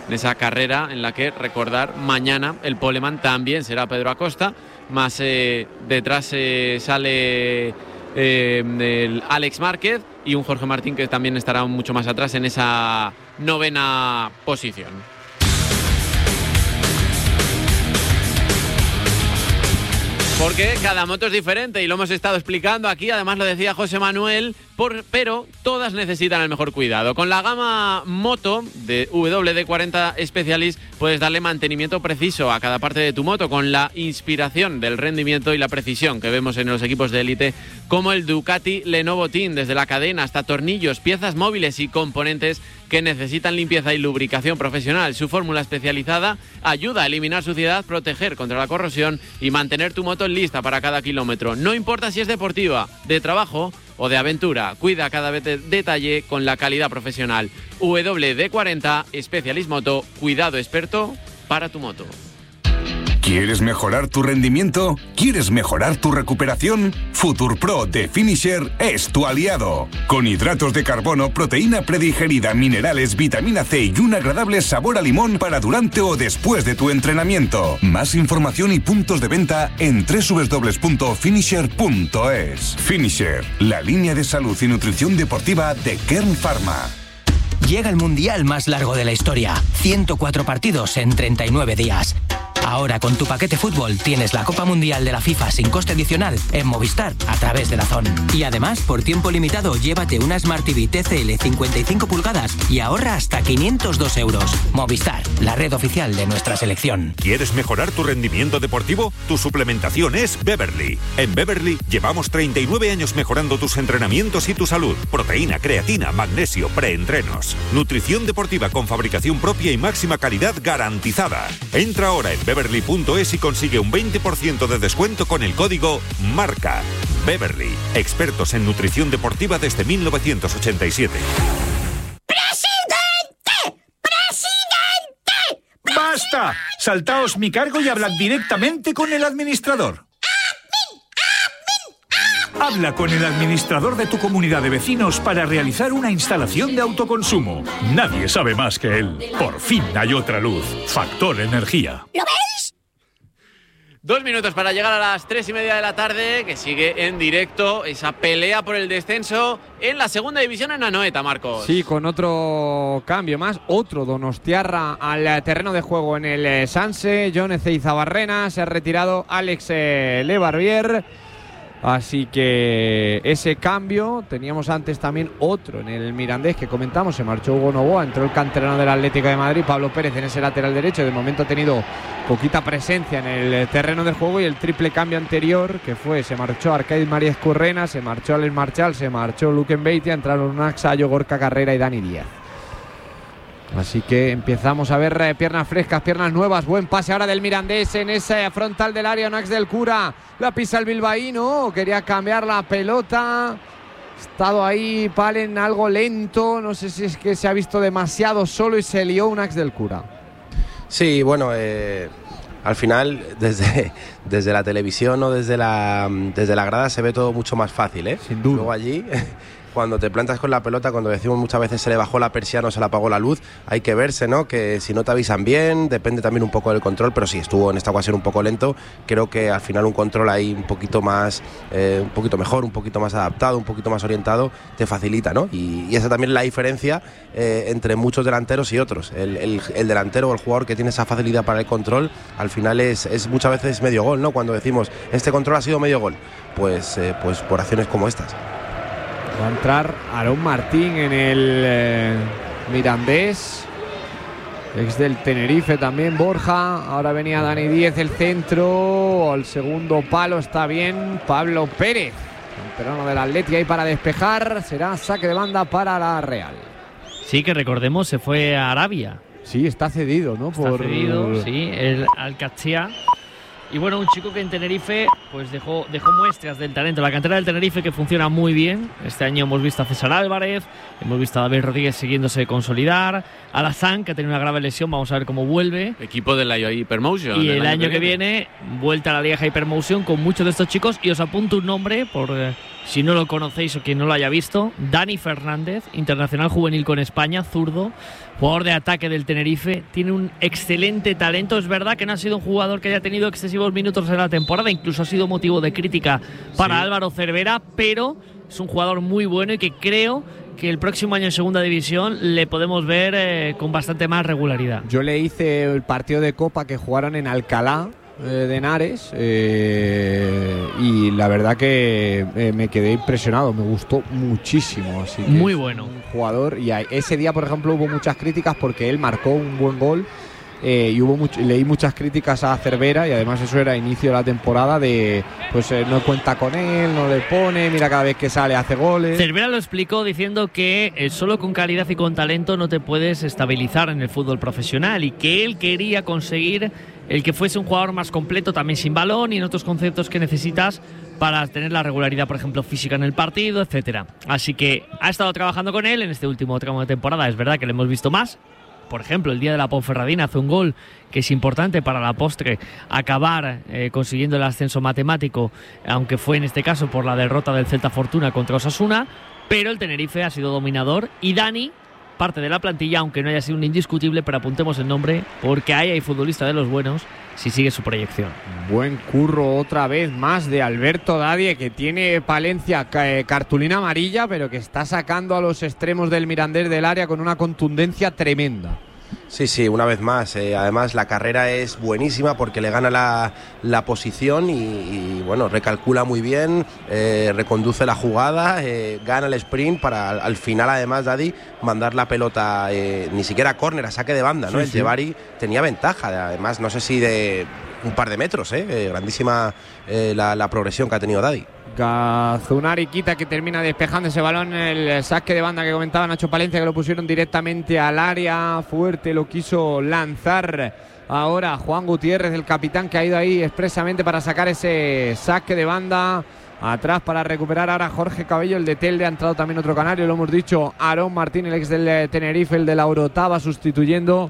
en esa carrera en la que, recordar, mañana el poleman también será Pedro Acosta, más detrás sale el Alex Márquez y un Jorge Martín que también estará mucho más atrás en esa 9ª posición. Porque cada moto es diferente y lo hemos estado explicando aquí, además lo decía José Manuel, pero todas necesitan el mejor cuidado. Con la gama moto de WD-40 Specialist puedes darle mantenimiento preciso a cada parte de tu moto con la inspiración del rendimiento y la precisión que vemos en los equipos de élite como el Ducati Lenovo Team, desde la cadena hasta tornillos, piezas móviles y componentes que necesitan limpieza y lubricación profesional. Su fórmula especializada ayuda a eliminar suciedad, proteger contra la corrosión y mantener tu moto lista para cada kilómetro. No importa si es deportiva, de trabajo o de aventura, cuida cada detalle con la calidad profesional. WD-40 Specialist Moto, cuidado experto para tu moto. ¿Quieres mejorar tu rendimiento? ¿Quieres mejorar tu recuperación? FuturPro de Finisher es tu aliado. Con hidratos de carbono, proteína predigerida, minerales, vitamina C y un agradable sabor a limón para durante o después de tu entrenamiento. Más información y puntos de venta en www.finisher.es. Finisher, la línea de salud y nutrición deportiva de Kern Pharma. Llega el mundial más largo de la historia. 104 partidos en 39 días. Ahora con tu paquete fútbol tienes la Copa Mundial de la FIFA sin coste adicional en Movistar a través de DAZN. Y además, por tiempo limitado, llévate una Smart TV TCL 55 pulgadas y ahorra hasta 502 euros. Movistar, la red oficial de nuestra selección. ¿Quieres mejorar tu rendimiento deportivo? Tu suplementación es Beverly. En Beverly llevamos 39 años mejorando tus entrenamientos y tu salud. Proteína, creatina, magnesio, preentrenos. Nutrición deportiva con fabricación propia y máxima calidad garantizada. Entra ahora en Beverly.es y consigue un 20% de descuento con el código MARCA. Beverly, expertos en nutrición deportiva desde 1987. ¡Presidente! ¡Presidente! ¡Basta! Saltaos mi cargo y hablad directamente con el administrador. Habla con el administrador de tu comunidad de vecinos para realizar una instalación de autoconsumo. Nadie sabe más que él. Por fin hay otra luz. Factor Energía. ¿Lo veis? 2 minutos para llegar a las 3:30 de la tarde, que sigue en directo esa pelea por el descenso en la segunda división en Anoeta, Marcos. Sí, con otro cambio más, otro donostiarra al terreno de juego en el Sanse. Jon Ezeizabarrena, se ha retirado Alex Lebarbier. Así que ese cambio, teníamos antes también otro en el Mirandés que comentamos, se marchó Hugo Novoa, entró el canterano del Atlético de Madrid, Pablo Pérez en ese lateral derecho, de momento ha tenido poquita presencia en el terreno de juego, y el triple cambio anterior que fue, se marchó Arcaiz Marías Currena, se marchó Alex Marchal, se marchó Luquen Beitia, entraron Naxayo, Gorka Carrera y Dani Díaz. Así que empezamos a ver piernas frescas, piernas nuevas. Buen pase ahora del Mirandés en ese frontal del área. Nax del Cura la pisa el bilbaíno. Quería cambiar la pelota. Ha estado ahí Palen algo lento. No sé si es que se ha visto demasiado solo y se lió un Nax del Cura. Sí, bueno, al final desde la televisión o desde la grada se ve todo mucho más fácil, ¿eh? Sin duda. Luego allí, cuando te plantas con la pelota, cuando decimos muchas veces se le bajó la persiana o se le apagó la luz, hay que verse, ¿no? Que si no te avisan bien, depende también un poco del control, pero sí, estuvo en esta ocasión un poco lento. Creo que al final un control ahí un poquito más, un poquito mejor, un poquito más adaptado, un poquito más orientado, te facilita, ¿no? Y esa también es la diferencia entre muchos delanteros y otros. El delantero o el jugador que tiene esa facilidad para el control, al final es muchas veces medio gol, ¿no? Cuando decimos, este control ha sido medio gol, pues por acciones como estas. Va a entrar Aarón Martín en el Mirandés, ex del Tenerife también, Borja. Ahora venía Dani Díez, el centro, al segundo palo está bien Pablo Pérez, canterano del Atleti ahí para despejar. Será saque de banda para la Real. Sí, que recordemos, se fue a Arabia. Sí, está cedido, ¿no? Está cedido, sí, el Al-Qadsiya. Y bueno, un chico que en Tenerife pues dejó muestras del talento. La cantera del Tenerife que funciona muy bien. Este año hemos visto a César Álvarez, hemos visto a David Rodríguez siguiéndose consolidar, a Alassane, que ha tenido una grave lesión, vamos a ver cómo vuelve. Equipo de la Hypermotion. Y el año que viene, vuelta a la Liga Hypermotion con muchos de estos chicos. Y os apunto un nombre por si no lo conocéis o quien no lo haya visto, Dani Fernández, internacional juvenil con España, zurdo, jugador de ataque del Tenerife, tiene un excelente talento. Es verdad que no ha sido un jugador que haya tenido excesivos minutos en la temporada, incluso ha sido motivo de crítica para Álvaro Cervera, pero es un jugador muy bueno y que creo que el próximo año en segunda división le podemos ver con bastante más regularidad. Yo le hice el partido de Copa que jugaron en Alcalá de Henares y la verdad que me quedé impresionado, me gustó muchísimo, así que muy bueno un jugador. Y ese día, por ejemplo, hubo muchas críticas porque él marcó un buen gol. Y leí muchas críticas a Cervera, y además eso era inicio de la temporada de pues no cuenta con él, no le pone, mira, cada vez que sale hace goles. Cervera lo explicó diciendo que solo con calidad y con talento no te puedes estabilizar en el fútbol profesional, y que él quería conseguir el que fuese un jugador más completo, también sin balón y en otros conceptos que necesitas para tener la regularidad, por ejemplo, física en el partido, etcétera. Así que ha estado trabajando con él en este último tramo de temporada. Es verdad que le hemos visto más. Por ejemplo, el día de la Ponferradina hace un gol que es importante para la postre acabar consiguiendo el ascenso matemático, aunque fue en este caso por la derrota del Celta Fortuna contra Osasuna, pero el Tenerife ha sido dominador y Dani, parte de la plantilla, aunque no haya sido un indiscutible, pero apuntemos el nombre porque ahí hay futbolista de los buenos si sigue su proyección. Buen curro otra vez más de Alberto Dadie, que tiene Palencia cartulina amarilla, pero que está sacando a los extremos del Mirandés del área con una contundencia tremenda. Sí, una vez más. Además, la carrera es buenísima porque le gana la posición y bueno, recalcula muy bien, reconduce la jugada, gana el sprint para al final, además, Daddy, mandar la pelota ni siquiera a córner, a saque de banda, ¿no? Sí, el Jebari tenía ventaja, además, no sé si de un par de metros, grandísima la progresión que ha tenido Daddy. Cazunari quita, que termina despejando ese balón, el saque de banda que comentaba Nacho Palencia, que lo pusieron directamente al área, fuerte, lo quiso lanzar ahora Juan Gutiérrez, el capitán, que ha ido ahí expresamente para sacar ese saque de banda. Atrás para recuperar ahora Jorge Cabello, el de Telde, ha entrado también otro canario, lo hemos dicho, Aarón Martín, el ex del Tenerife, el de la Orotava, sustituyendo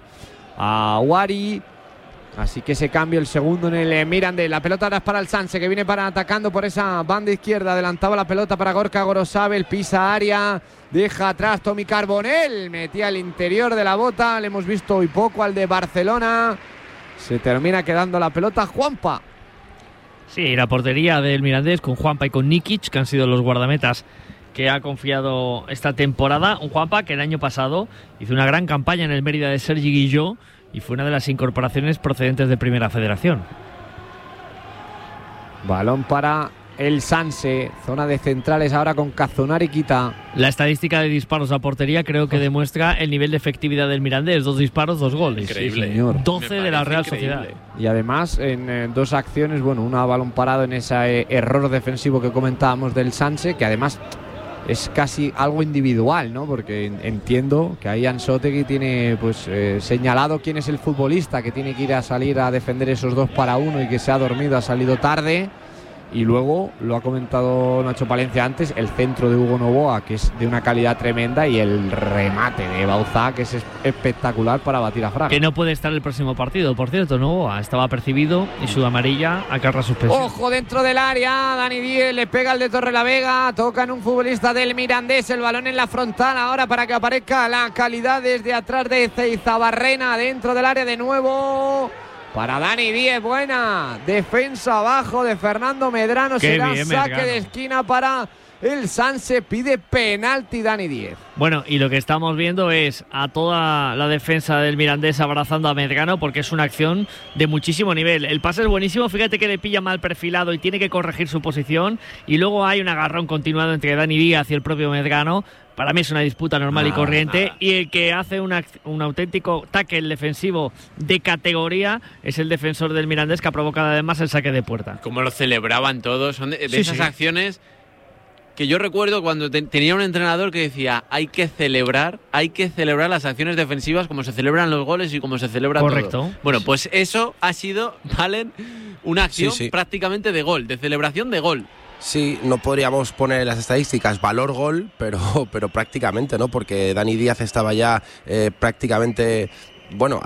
a Wari. Así que ese cambio, el segundo en el Mirandés. La pelota ahora es para el Sanse, que viene para atacando por esa banda izquierda. Adelantaba la pelota para Gorka Gorosabel, pisa área, deja atrás Tommy Carbonell, metía al interior de la bota. Le hemos visto hoy poco al de Barcelona. Se termina quedando la pelota Juanpa. Sí, la portería del Mirandés con Juanpa y con Nikic, que han sido los guardametas que ha confiado esta temporada. Un Juanpa que el año pasado hizo una gran campaña en el Mérida de Sergi Guilló y fue una de las incorporaciones procedentes de Primera Federación. Balón para el Sanse, zona de centrales ahora con Cazunari quita. La estadística de disparos a portería creo que demuestra el nivel de efectividad del Mirandés. 2 disparos, 2 goles. Increíble. Sí, señor. 12 de la Real Sociedad. Y además en 2 acciones, bueno, una a balón parado en ese error defensivo que comentábamos del Sanse, que además es casi algo individual, ¿no? Porque entiendo que ahí Anzotegui tiene pues señalado quién es el futbolista que tiene que ir a salir a defender esos 2 para 1 y que se ha dormido, ha salido tarde. Y luego, lo ha comentado Nacho Palencia antes, el centro de Hugo Novoa, que es de una calidad tremenda, y el remate de Bauzá, que es espectacular para batir a Fraga. Que no puede estar el próximo partido, por cierto. Novoa estaba apercibido y su amarilla acarra suspensión. Ojo dentro del área, Dani Díez le pega al de Torrelavega, toca en un futbolista del Mirandés, el balón en la frontal ahora para que aparezca la calidad desde atrás de Ceizabarrena, dentro del área de nuevo. Para Dani Díez, buena defensa abajo de Fernando Medrano. Será saque de esquina para el Sanse, pide penalti Dani Díez. Bueno, y lo que estamos viendo es a toda la defensa del Mirandés abrazando a Medrano, porque es una acción de muchísimo nivel. El pase es buenísimo, fíjate que le pilla mal perfilado y tiene que corregir su posición, y luego hay un agarrón continuado entre Dani Díez y el propio Medrano. Para mí es una disputa normal y corriente, y el que hace un auténtico tackle defensivo de categoría es el defensor del Mirandés, que ha provocado además el saque de puerta. Como lo celebraban todos, son de esas acciones que yo recuerdo cuando tenía un entrenador que decía hay que celebrar las acciones defensivas como se celebran los goles y como se celebra todo. Bueno, pues eso ha sido, Valen, una acción prácticamente de gol, de celebración de gol. Sí, no podríamos poner las estadísticas valor gol, pero prácticamente, ¿no? Porque Dani Díaz estaba ya prácticamente, bueno,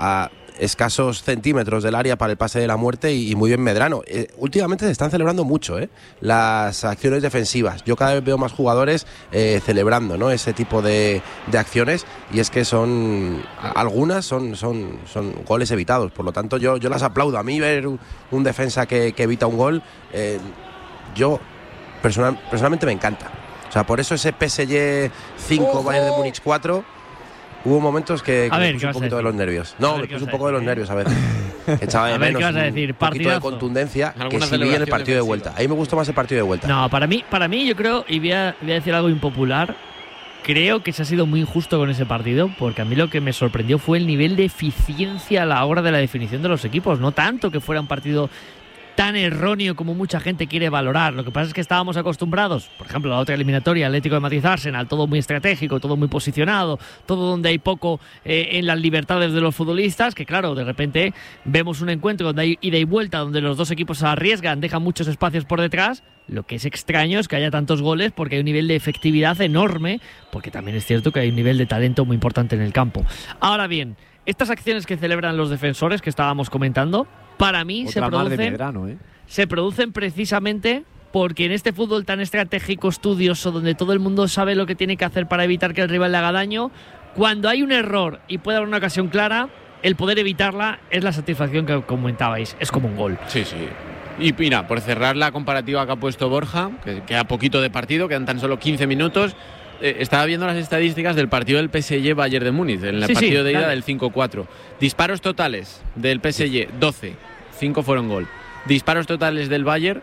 escasos centímetros del área para el pase de la muerte y muy bien Medrano. Últimamente se están celebrando mucho las acciones defensivas. Yo cada vez veo más jugadores celebrando, ¿no?, ese tipo de acciones, y es que algunas son goles evitados. Por lo tanto, yo las aplaudo. A mí ver un defensa que evita un gol, yo personalmente me encanta. O sea, por eso ese PSG 5, Bayern de Múnich 4, hubo momentos que me puse un poquito de los nervios. No, me puse un poco de los nervios a veces. Echaba de menos un poquito de contundencia que sí vi en el partido de vuelta. A mí me gustó más el partido de vuelta. No, para mí yo creo, y voy a decir algo impopular, creo que se ha sido muy injusto con ese partido, porque a mí lo que me sorprendió fue el nivel de eficiencia a la hora de la definición de los equipos. No tanto que fuera un partido tan erróneo como mucha gente quiere valorar. Lo que pasa es que estábamos acostumbrados, por ejemplo, la otra eliminatoria, Atlético de Madrid-Arsenal, todo muy estratégico, todo muy posicionado, todo donde hay poco en las libertades de los futbolistas, que claro, de repente vemos un encuentro donde hay ida y vuelta, donde los dos equipos se arriesgan, dejan muchos espacios por detrás. Lo que es extraño es que haya tantos goles, porque hay un nivel de efectividad enorme, porque también es cierto que hay un nivel de talento muy importante en el campo. Ahora bien, estas acciones que celebran los defensores que estábamos comentando, para mí se producen precisamente porque en este fútbol tan estratégico, estudioso, donde todo el mundo sabe lo que tiene que hacer para evitar que el rival le haga daño, cuando hay un error y puede haber una ocasión clara, el poder evitarla es la satisfacción que comentabais, es como un gol. Sí. Y mira, por cerrar la comparativa que ha puesto Borja, que queda poquito de partido, quedan tan solo 15 minutos, estaba viendo las estadísticas del partido del PSG Bayern de Múnich, en el partido de ida del 5-4. Disparos totales del PSG, 12, 5 fueron gol. Disparos totales del Bayern,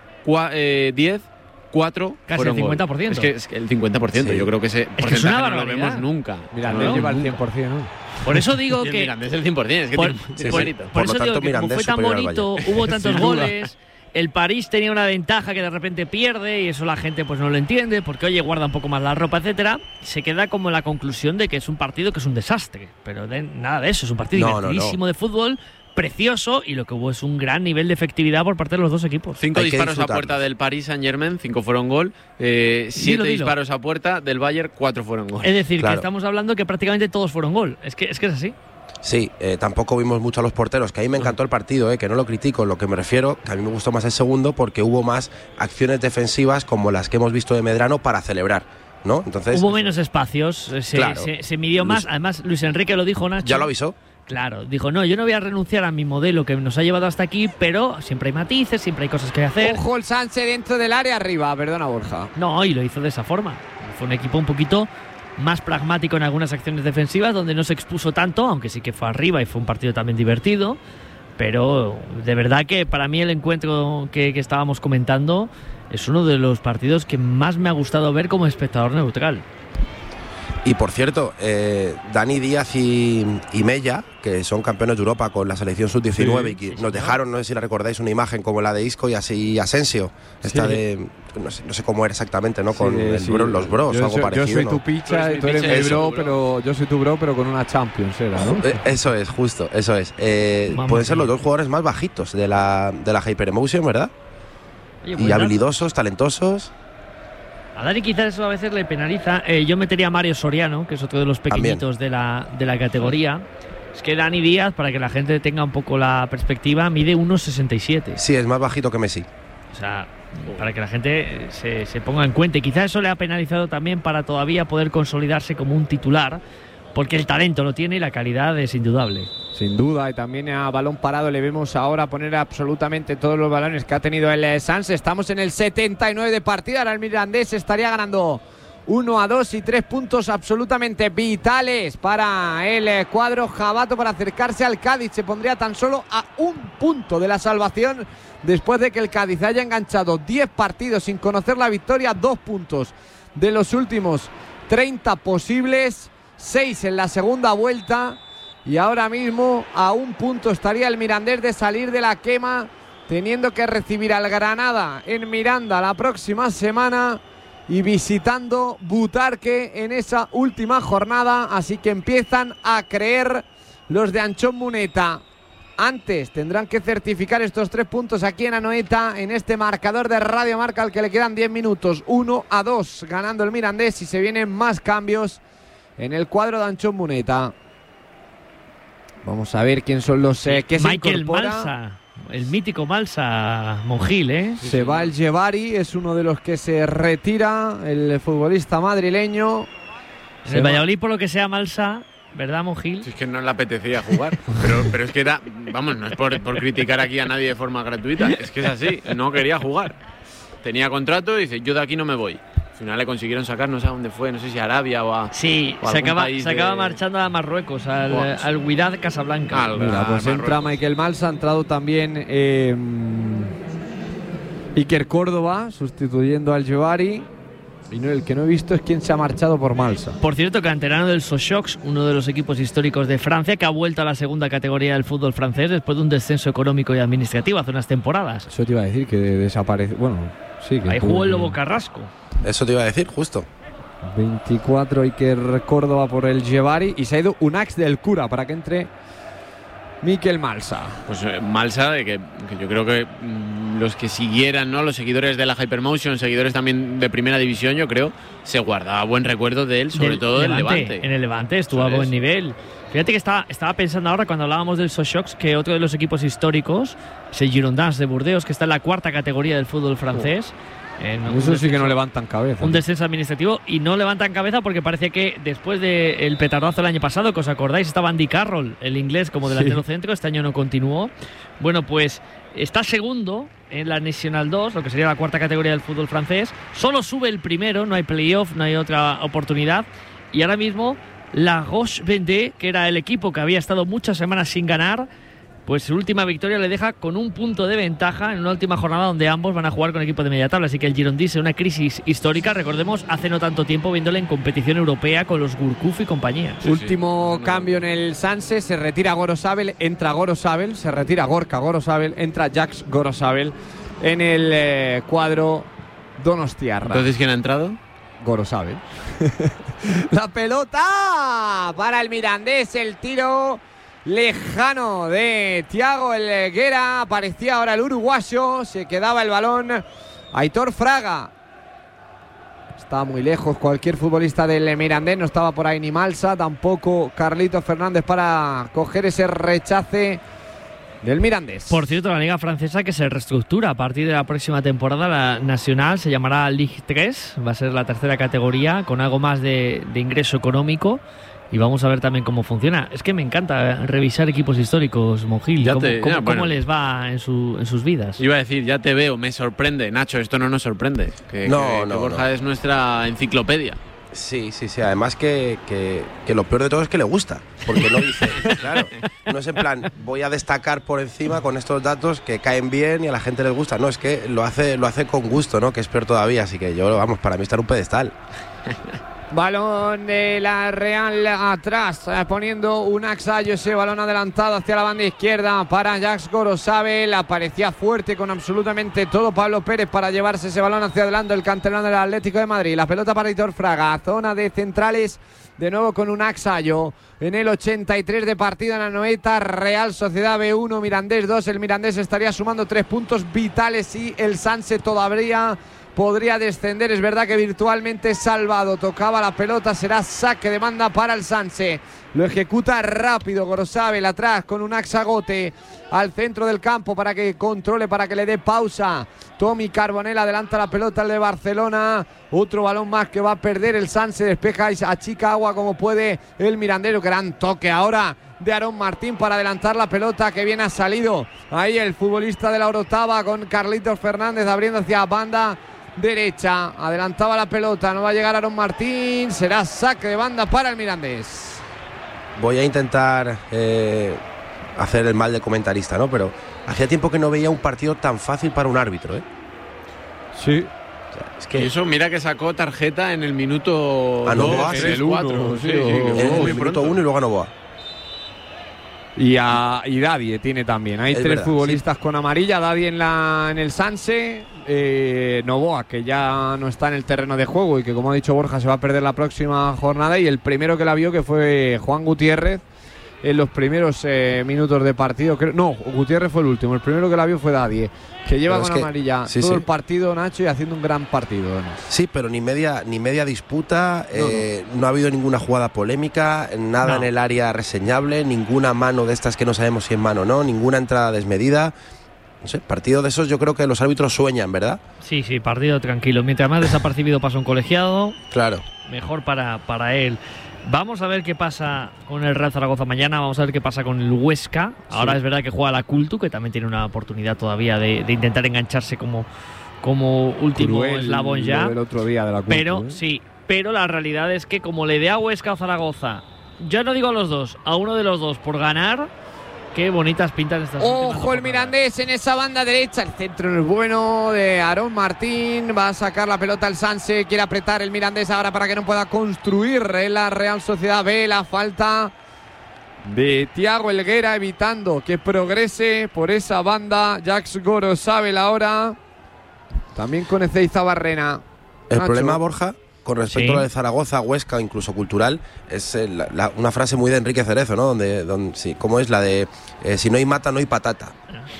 10, 4 casi fueron el 50%. Gol. Es que el 50%, yo creo que ese porcentaje no lo vemos nunca. Mirandés lleva el 100%, ¿no? Por eso digo que Mirandés el 100%, es que tiene mérito. Por eso digo que como fue tan bonito, hubo tantos goles. El París tenía una ventaja que de repente pierde, y eso la gente pues no lo entiende, porque oye, guarda un poco más la ropa, etcétera. Se queda como la conclusión de que es un partido que es un desastre, pero nada de eso, es un partido divertidísimo de fútbol, precioso, y lo que hubo es un gran nivel de efectividad por parte de los dos equipos. 5 disparos a puerta del Paris Saint-Germain, 5 fueron gol, 7 disparos a puerta del Bayern, 4 fueron gol. Es decir, que estamos hablando que prácticamente todos fueron gol, es que es así. Sí, tampoco vimos mucho a los porteros, que a mí me encantó el partido, que no lo critico, lo que me refiero, que a mí me gustó más el segundo porque hubo más acciones defensivas como las que hemos visto de Medrano para celebrar, ¿no? Entonces hubo menos espacios, se midió más, además Luis Enrique lo dijo, Nacho. ¿Ya lo avisó? Claro, dijo, no, yo no voy a renunciar a mi modelo que nos ha llevado hasta aquí, pero siempre hay matices, siempre hay cosas que hacer. Ojo el Sánchez dentro del área arriba, perdona Borja. No, y lo hizo de esa forma. Fue un equipo un poquito más pragmático en algunas acciones defensivas, donde no se expuso tanto, aunque sí que fue arriba y fue un partido también divertido. Pero de verdad que para mí el encuentro que estábamos comentando es uno de los partidos que más me ha gustado ver como espectador neutral. Y por cierto, Dani Díaz y Mella, que son campeones de Europa con la selección sub-19, y que nos dejaron, no sé si la recordáis, una imagen como la de Isco y así Asensio, esta de, no sé cómo era exactamente, ¿no? Con los bros, algo parecido. Yo soy ¿no? tu picha y tú eres mi bro, pero yo soy tu bro, pero con una Champions era, ¿no? Eso es, justo, eso es. Pueden ser los dos jugadores más bajitos de la Hyperemotion, ¿verdad? Oye, y habilidosos, talentosos. A Dani quizás eso a veces le penaliza. Yo metería a Mario Soriano, que es otro de los pequeñitos de la categoría. Es que Dani Díaz, para que la gente tenga un poco la perspectiva, mide 1,67. Sí, es más bajito que Messi. O sea, para que la gente se ponga en cuenta. Y quizás eso le ha penalizado también para todavía poder consolidarse como un titular, porque el talento lo tiene y la calidad es indudable. Sin duda, y también a balón parado le vemos ahora poner absolutamente todos los balones que ha tenido el Sanse. Estamos en el 79 de partida, ahora el Mirandés estaría ganando 1-2 y 3 puntos absolutamente vitales para el cuadro jabato para acercarse al Cádiz. Se pondría tan solo a 1 punto de la salvación después de que el Cádiz haya enganchado 10 partidos sin conocer la victoria, 2 puntos de los últimos 30 posibles, 6 en la segunda vuelta. Y ahora mismo a 1 punto estaría el Mirandés de salir de la quema, teniendo que recibir al Granada en Miranda la próxima semana y visitando Butarque en esa última jornada. Así que empiezan a creer los de Anchón Muneta. Antes tendrán que certificar estos 3 puntos aquí en Anoeta, en este marcador de Radio Marca al que le quedan 10 minutos. 1-2 ganando el Mirandés, y se vienen más cambios en el cuadro de Anchón Muneta. Vamos a ver quién son los que se Michael incorpora. Malsa, el mítico Malsa Monjil, ¿eh? Se va el Llevari, es uno de los que se retira, el futbolista madrileño. En el Valladolid, por lo que sea Malsa, ¿verdad, Monjil? Si es que no le apetecía jugar. pero es que era. Vamos, no es por criticar aquí a nadie de forma gratuita. Es que es así. No quería jugar. Tenía contrato y dice: yo de aquí no me voy. Al final le consiguieron sacar, no sé a dónde fue, no sé si a Arabia o a. Sí, o a se algún acaba país marchando a Marruecos, al Wydad Casablanca. Mira, pues entra Michael Malsa, ha entrado también Iker Córdoba, sustituyendo al Llevari. Y no, el que no he visto es quién se ha marchado por Malsa. Por cierto, canterano del Sochaux, uno de los equipos históricos de Francia, que ha vuelto a la segunda categoría del fútbol francés después de un descenso económico y administrativo hace unas temporadas. Eso te iba a decir, que desaparece. Bueno, sí. Que ahí jugó el Lobo Carrasco. Eso te iba a decir, justo. 24 Iker Córdoba por el Llevari. Y se ha ido Unax del Cura para que entre Mikel Malsa. Pues Malsa, que yo creo que los que siguieran, ¿no? Los seguidores de la Hypermotion, seguidores también de primera división, yo creo, se guardaba buen recuerdo de él, sobre todo del Levante. En el Levante estuvo a buen nivel. Fíjate que estaba pensando ahora, cuando hablábamos del Sochaux, que otro de los equipos históricos es el Girondins de Burdeos, que está en la cuarta categoría del fútbol francés. Eso sí que no levantan cabeza. Un descenso administrativo, y no levantan cabeza porque parece que después del petardazo el año pasado, que os acordáis, estaba Andy Carroll, el inglés, como delantero centro. Este año no continuó. Bueno, pues está segundo en la National 2, lo que sería la cuarta categoría del fútbol francés. Solo sube el primero, no hay playoff, no hay otra oportunidad. Y ahora mismo la Roche-Vendée, que era el equipo que había estado muchas semanas sin ganar, pues su última victoria le deja con un punto de ventaja en una última jornada donde ambos van a jugar con equipo de media tabla. Así que el Girondins en una crisis histórica, recordemos, hace no tanto tiempo viéndole en competición europea con los Gourcuff y compañía. Último cambio en el Sanse, se retira Gorosabel, entra Gorosabel, se retira Gorka Gorosabel, entra Jacques Gorosabel en el cuadro donostiarra. Entonces, ¿quién ha entrado? Gorosabel. La pelota para el Mirandés, el tiro lejano de Thiago Helguera. Aparecía ahora el uruguayo, se quedaba el balón Aitor Fraga. Estaba muy lejos cualquier futbolista del Mirandés, no estaba por ahí ni Malsa, tampoco Carlitos Fernández para coger ese rechace del Mirandés. Por cierto, la liga francesa que se reestructura a partir de la próxima temporada. La Nacional se llamará Ligue 3, va a ser la tercera categoría con algo más de ingreso económico. Y vamos a ver también cómo funciona. Es que me encanta revisar equipos históricos, Monjil. ¿Cómo les va en sus vidas? Iba a decir, ya te veo, me sorprende. Nacho, esto no nos sorprende. Que Borja es nuestra enciclopedia. Sí. Además que lo peor de todo es que le gusta. Porque no dice, claro, no es en plan, voy a destacar por encima con estos datos que caen bien y a la gente les gusta. No, es que lo hace con gusto, ¿no? Que es peor todavía. Así que yo, vamos, para mí está en un pedestal. Balón de la Real atrás, poniendo un axayo, ese balón adelantado hacia la banda izquierda para Jacques Gorosabel. Aparecía fuerte con absolutamente todo Pablo Pérez para llevarse ese balón hacia adelante, el canterano del Atlético de Madrid. La pelota para Aitor Fraga, zona de centrales, de nuevo con un axayo. En el 83 de partido en la Anoeta, Real Sociedad B1, Mirandés 2. El Mirandés estaría sumando 3 puntos vitales y el Sanse todavía podría descender. Es verdad que virtualmente salvado. Tocaba la pelota, será saque de banda para el Sanse. Lo ejecuta rápido Gorosabel atrás con un axagote al centro del campo para que controle, para que le dé pausa. Tommy Carbonell adelanta la pelota al de Barcelona. Otro balón más que va a perder el Sanse. Despeja y achica agua como puede el Mirandero. Gran toque ahora de Aarón Martín para adelantar la pelota, que bien ha salido ahí el futbolista de la Orotava con Carlitos Fernández abriendo hacia banda derecha. Adelantaba la pelota, no va a llegar Aarón Martín, será saque de banda para el Mirandés. Voy a intentar hacer el mal de comentarista, ¿no? Pero hacía tiempo que no veía un partido tan fácil para un árbitro, ¿eh? Sí. O sea, es que eso, mira que sacó tarjeta en el minuto a Novoa, 2, en el 4. En el minuto 1 y luego a Novoa. Y Dadie tiene también. Hay 3 futbolistas con amarilla. Dadie en el Sanse. Novoa, que ya no está en el terreno de juego y que, como ha dicho Borja, se va a perder la próxima jornada. Y el primero que la vio, que fue Juan Gutiérrez, en los primeros minutos de partido. No, Gutiérrez fue el último. El primero que la vio fue Dadie, que lleva con amarilla todo el partido, Nacho, y haciendo un gran partido. Sí, pero ni media disputa, no ha habido ninguna jugada polémica, nada en el área reseñable, ninguna mano de estas que no sabemos si es mano o no, ninguna entrada desmedida. No sé, partido de esos yo creo que los árbitros sueñan, ¿verdad? Sí, partido tranquilo. Mientras más desapercibido pasa un colegiado, claro, mejor para él. Vamos a ver qué pasa con el Real Zaragoza mañana, vamos a ver qué pasa con el Huesca. Ahora es verdad que juega la Cultu, que también tiene una oportunidad todavía de intentar engancharse como último eslabón ya. El otro día de la Cultu, pero la realidad es que como le dé a Huesca o Zaragoza, yo no digo a los dos, a uno de los dos por ganar, qué bonitas pintan estas. Ojo el Mirandés en esa banda derecha. El centro no es bueno de Aarón Martín. Va a sacar la pelota el Sanse. Quiere apretar el Mirandés ahora para que no pueda construir en la Real Sociedad B. La falta de Thiago Helguera evitando que progrese por esa banda. Jax Goro sabe la hora. También con Ezeiza Barrena. El problema, Borja, con respecto a lo de Zaragoza, Huesca, incluso cultural, es una frase muy de Enrique Cerezo, ¿no? ¿Cómo es la de si no hay mata, no hay patata?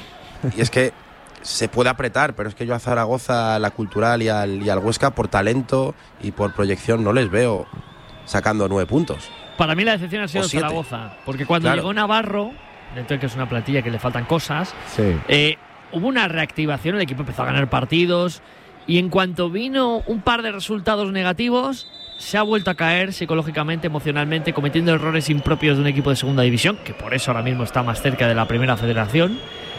Y es que se puede apretar, pero es que yo a Zaragoza, a la cultural y al Huesca, por talento y por proyección, no les veo sacando 9 puntos. Para mí la decepción ha sido Zaragoza, porque cuando llegó Navarro, dentro de que es una plantilla que le faltan cosas, hubo una reactivación, el equipo empezó a ganar partidos. Y en cuanto vino un par de resultados negativos, se ha vuelto a caer psicológicamente, emocionalmente, cometiendo errores impropios de un equipo de segunda división, que por eso ahora mismo está más cerca de la primera federación.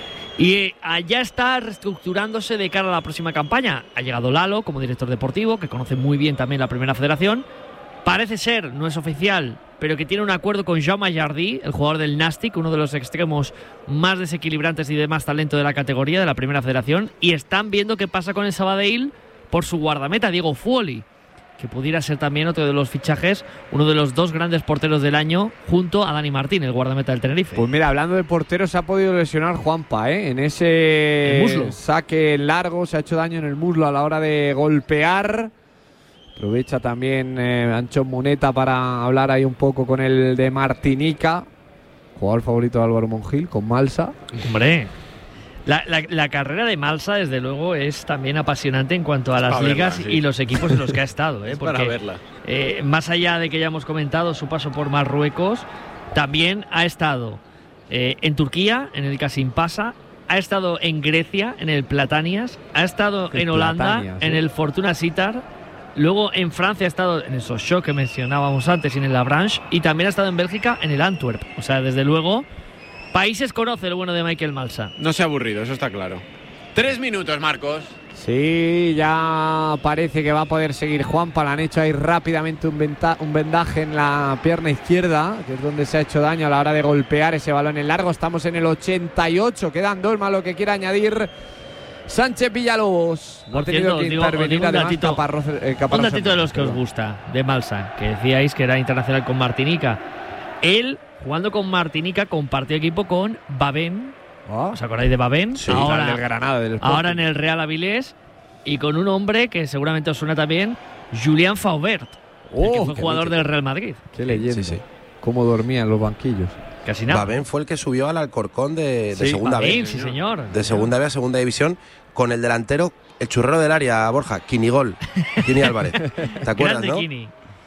Y allá está reestructurándose de cara a la próxima campaña. Ha llegado Lalo como director deportivo, que conoce muy bien también la primera federación. Parece ser, no es oficial, pero que tiene un acuerdo con Jaume Jardí, el jugador del Nàstic, uno de los extremos más desequilibrantes y de más talento de la categoría de la primera federación, y están viendo qué pasa con el Sabadell por su guardameta, Diego Fuoli, que pudiera ser también otro de los fichajes, uno de los 2 grandes porteros del año, junto a Dani Martín, el guardameta del Tenerife. Pues mira, hablando de porteros, se ha podido lesionar Juanpa, en ese saque largo, se ha hecho daño en el muslo a la hora de golpear. Aprovecha también Ancho Muneta para hablar ahí un poco con el de Martinica, jugador favorito de Álvaro Monjil, con Malsa. Hombre, la carrera de Malsa, desde luego, es también apasionante en cuanto a las ligas y los equipos en los que ha estado. Es porque, para verla. Más allá de que ya hemos comentado su paso por Marruecos, también ha estado en Turquía, en el Kasimpasa, ha estado en Grecia, en el Platanias, ha estado en Holanda, en el Fortuna Sittard. Luego en Francia ha estado en el Sochaux que mencionábamos antes y en el Avranches, y también ha estado en Bélgica en el Antwerp. O sea, desde luego, países conoce lo bueno de Michael Malsa. No se ha aburrido, eso está claro. 3 minutos, Marcos. Sí, ya parece que va a poder seguir Juanpa. Le han hecho ahí rápidamente un vendaje en la pierna izquierda, que es donde se ha hecho daño a la hora de golpear ese balón en largo. Estamos en el 88, quedan 2 más lo que quiera añadir Sánchez Villalobos. Ha tenido que intervenir un datito de los que os gusta, de Malsa, que decíais que era internacional con Martinica. Él, jugando con Martinica, compartió equipo con Babén. ¿Os acordáis de Babén? Sí, ahora, del Granada, del Sporting. Ahora en el Real Avilés, y con un hombre que seguramente os suena también, Julián Faubert, que fue jugador del Real Madrid. Qué leyenda. Sí. Cómo dormía en los banquillos. Casi nada. Babén fue el que subió al Alcorcón de segunda B. Sí, señor. De segunda B a segunda división, con el delantero, el churrero del área, Borja, Kini Álvarez. ¿Te acuerdas, no? Kini.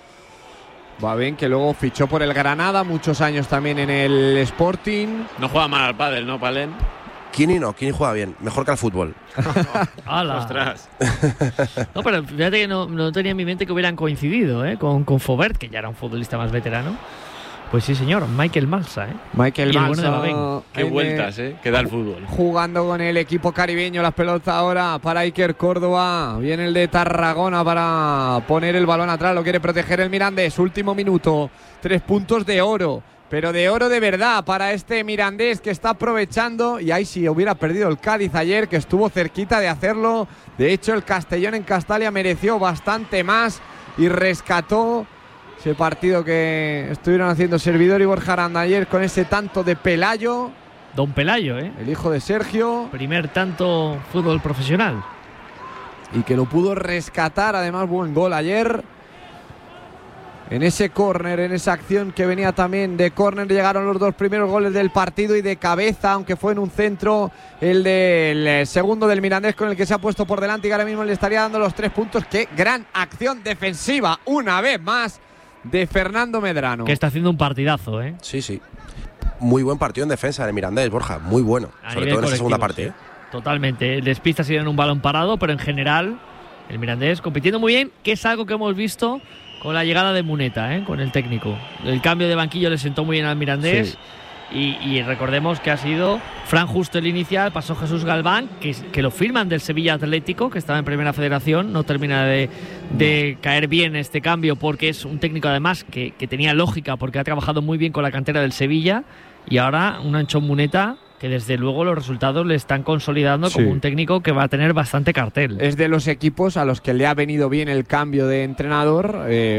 Babén, que luego fichó por el Granada, muchos años también en el Sporting. No juega mal al pádel, ¿no, Palen? Kini juega bien, mejor que al fútbol. ¡Ostras! No, pero fíjate que no tenía en mi mente que hubieran coincidido con Faubert, que ya era un futbolista más veterano. Pues sí, señor, Michael Malsa, Michael Malsa. Bueno qué vueltas, que da el fútbol. Jugando con el equipo caribeño, las pelotas ahora para Iker Córdoba. Viene el de Tarragona para poner el balón atrás, lo quiere proteger el Mirandés. Último minuto, 3 puntos de oro, pero de oro de verdad para este Mirandés que está aprovechando. Y ahí sí hubiera perdido el Cádiz ayer, que estuvo cerquita de hacerlo. De hecho, el Castellón en Castalia mereció bastante más y rescató ese partido que estuvieron haciendo Servidor y Borja Aranda ayer con ese tanto de Pelayo. Don Pelayo, el hijo de Sergio. Primer tanto fútbol profesional. Y que lo pudo rescatar, además buen gol ayer. en ese córner, en esa acción que venía también de córner. Llegaron los 2 primeros goles del partido y de cabeza, aunque fue en un centro, el del segundo del Mirandés, con el que se ha puesto por delante y que ahora mismo le estaría dando los 3 puntos. Qué gran acción defensiva, una vez más, de Fernando Medrano. Que está haciendo un partidazo, ¿eh? Sí. Muy buen partido en defensa del Mirandés, Borja, muy bueno. Sobre todo en esa segunda parte. Sí. Totalmente. El despista ha sido en un balón parado, pero en general el Mirandés compitiendo muy bien, que es algo que hemos visto con la llegada de Muneta, con el técnico. El cambio de banquillo le sentó muy bien al Mirandés. Sí. Y recordemos que ha sido Fran Justo el inicial, pasó Jesús Galván, que lo firman del Sevilla Atlético, que estaba en Primera Federación. No termina de caer bien este cambio, porque es un técnico además que tenía lógica, porque ha trabajado muy bien con la cantera del Sevilla. Y ahora un Anchón Muneta, que desde luego los resultados le están consolidando como un técnico que va a tener bastante cartel. Es de los equipos a los que le ha venido bien el cambio de entrenador,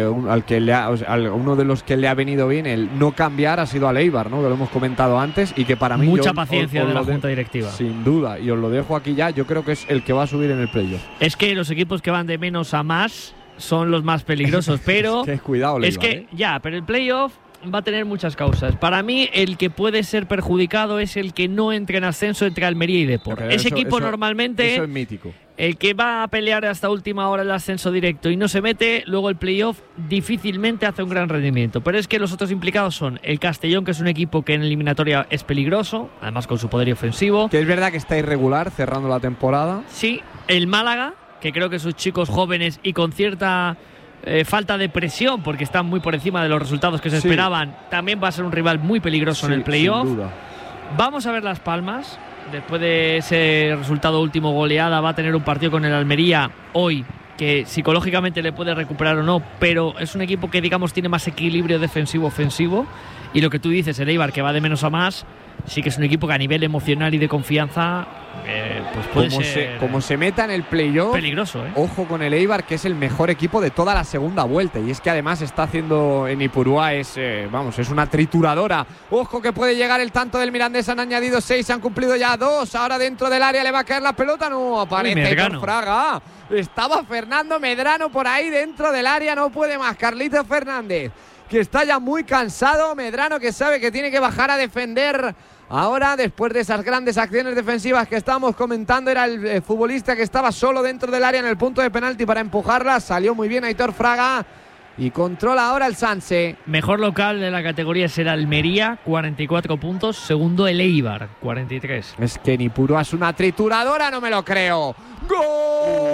uno de los que le ha venido bien el no cambiar ha sido al Eibar, ¿no? Que lo hemos comentado antes y que para mí... Mucha paciencia de la Junta Directiva. Sin duda, y os lo dejo aquí ya, yo creo que es el que va a subir en el playoff. Es que los equipos que van de menos a más son los más peligrosos, pero... cuidado, Eibar, es que pero el playoff va a tener muchas causas. Para mí, el que puede ser perjudicado es el que no entre en ascenso entre Almería y Depor. Ese equipo normalmente, eso es mítico. El que va a pelear hasta última hora el ascenso directo y no se mete, luego el playoff difícilmente hace un gran rendimiento. Pero es que los otros implicados son el Castellón, que es un equipo que en eliminatoria es peligroso, además con su poder ofensivo. Que es verdad que está irregular cerrando la temporada. Sí, el Málaga, que creo que sus chicos jóvenes y con cierta... falta de presión, porque están muy por encima de los resultados que se esperaban, también va a ser un rival muy peligroso en el playoff. Vamos a ver Las Palmas, después de ese resultado último goleada, va a tener un partido con el Almería hoy, que psicológicamente le puede recuperar o no, pero es un equipo que digamos tiene más equilibrio defensivo-ofensivo, y lo que tú dices, el Eibar, que va de menos a más, sí que es un equipo que a nivel emocional y de confianza pues puede ser como se meta en el playoff, peligroso, Ojo con el Eibar, que es el mejor equipo de toda la segunda vuelta, y es que además está haciendo en Ipurúa, es una trituradora. Ojo que puede llegar el tanto del Mirandés, han añadido 6, se han cumplido ya 2, ahora dentro del área le va a caer la pelota, no aparece Aitor Fraga, estaba Fernando Medrano por ahí dentro del área, no puede más Carlito Fernández, que está ya muy cansado. Medrano, que sabe que tiene que bajar a defender ahora, después de esas grandes acciones defensivas que estábamos comentando. Era el futbolista que estaba solo dentro del área en el punto de penalti para empujarla. Salió muy bien Aitor Fraga y controla ahora el Sanse. Mejor local de la categoría será Almería, 44 puntos. Segundo el Eibar, 43. Es que Nipurúa es una trituradora, no me lo creo. ¡Gol!